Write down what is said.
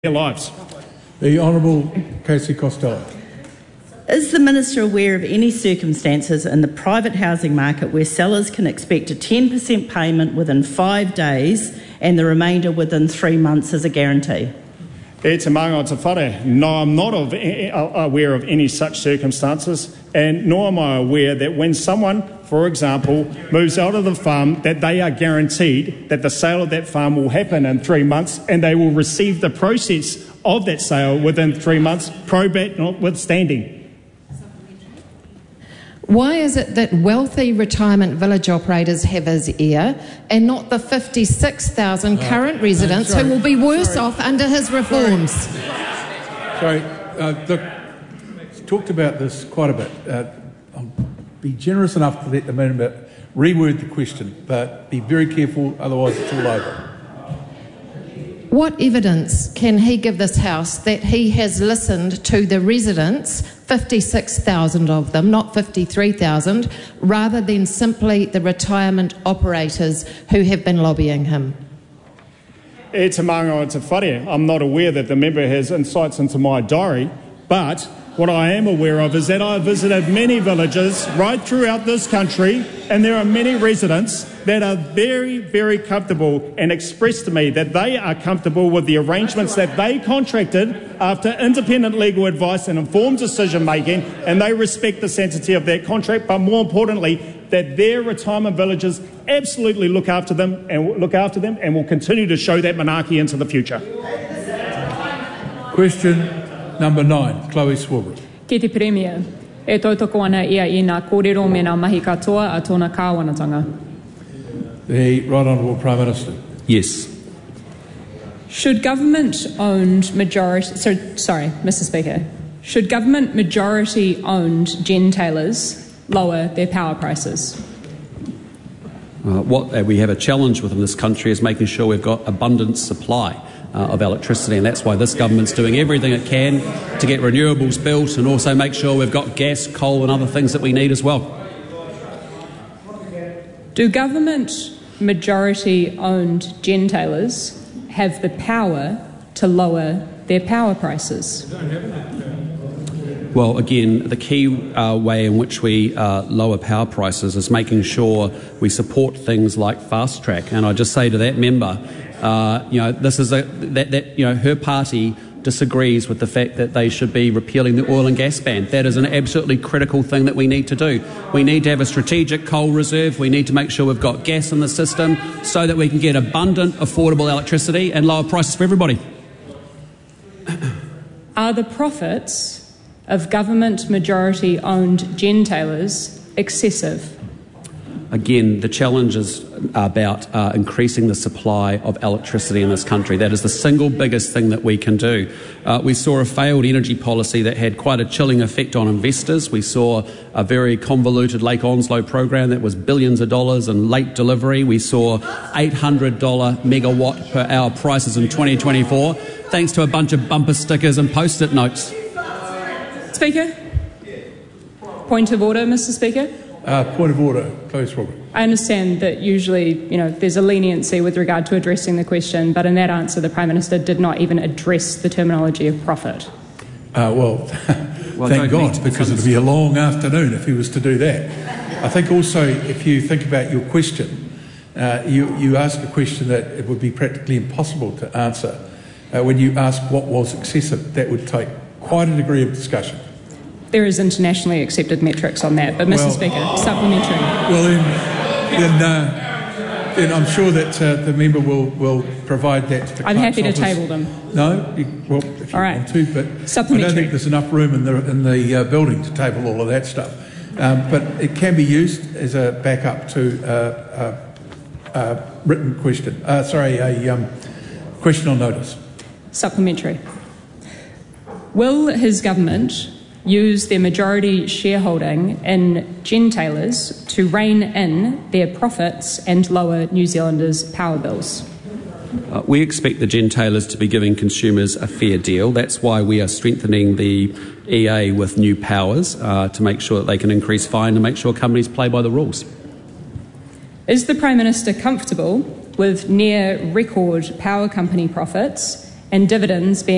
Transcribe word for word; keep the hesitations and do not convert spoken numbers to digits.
their lives. The Honourable Casey Costello. Is the Minister aware of any circumstances in the private housing market where sellers can expect a ten percent payment within five days and the remainder within three months as a guarantee? E te maunga o te whare. No, I'm not of, aware of any such circumstances, and nor am I aware that when someone, for example, moves out of the farm, that they are guaranteed that the sale of that farm will happen in three months and they will receive the proceeds of that sale within three months, probate notwithstanding. Why is it that wealthy retirement village operators have his ear and not the fifty-six thousand uh, current residents uh, who will be worse sorry. off under his reforms? Sorry, sorry. Uh, look, talked about this quite a bit. Uh, I'll be generous enough to let the member reword the question, but be very careful, otherwise it's all over. What evidence can he give this House that he has listened to the residents, fifty-six thousand of them, not fifty-three thousand, rather than simply the retirement operators who have been lobbying him? E te maunga o te whare. I'm not aware that the member has insights into my diary, but what I am aware of is that I have visited many villages right throughout this country, and there are many residents that are very, very comfortable and express to me that they are comfortable with the arrangements that they contracted after independent legal advice and informed decision making, and they respect the sanctity of that contract, but more importantly, that their retirement villages absolutely look after them and look after them and will continue to show that monarchy into the future. Question number nine, Chloe Swarbrick. Ki te Premier, e tautoko ana ia i ngā kōrero me ngā mahi katoa a tōna kāwanatanga. The Right Honourable Prime Minister. Yes. Should government-owned majority... So, sorry, Mister Speaker. Should government majority-owned gentailers lower their power prices? Uh, what uh, we have a challenge with in this country is making sure we've got abundant supply uh, of electricity, and that's why this government's doing everything it can to get renewables built and also make sure we've got gas, coal and other things that we need as well. Do government majority-owned gentailers have the power to lower their power prices? Well, again, the key uh, way in which we uh, lower power prices is making sure we support things like Fast Track. And I just say to that member, uh, you know, this is a that, that you know her party disagrees with the fact that they should be repealing the oil and gas ban. That is an absolutely critical thing that we need to do. We need to have a strategic coal reserve. We need to make sure we've got gas in the system so that we can get abundant, affordable electricity and lower prices for everybody. Are the profits of government majority-owned gentailers excessive? Again, the challenge is about uh, increasing the supply of electricity in this country. That is the single biggest thing that we can do. Uh, we saw a failed energy policy that had quite a chilling effect on investors. We saw a very convoluted Lake Onslow program that was billions of dollars and late delivery. We saw eight hundred dollars megawatt per hour prices in twenty twenty-four, thanks to a bunch of bumper stickers and post-it notes. Speaker? Point of order, Mister Speaker? Uh, point of order, Chloe Swarbrick. I understand that usually, you know, there's a leniency with regard to addressing the question, but in that answer, the Prime Minister did not even address the terminology of profit. Uh, well, well, thank God, because it would be a long afternoon if he was to do that. I think also, if you think about your question, uh, you, you ask a question that it would be practically impossible to answer. Uh, when you ask what was excessive, that would take quite a degree of discussion. There is internationally accepted metrics on that, but Mister Well, Speaker, supplementary. Well, then, then, uh, then I'm sure that uh, the member will, will provide that to the I'm happy to office. table them. No, you, well, if you all right. want to, but I don't Supplementary. think there's enough room in the in the uh, building to table all of that stuff. Um, but it can be used as a backup to uh, a, a written question. Uh, sorry, a um, question on notice. Supplementary. Will his government use their majority shareholding in gentailers to rein in their profits and lower New Zealanders' power bills? Uh, we expect the gentailers to be giving consumers a fair deal. That's why we are strengthening the E A with new powers uh, to make sure that they can increase fine and make sure companies play by the rules. Is the Prime Minister comfortable with near record power company profits and dividends being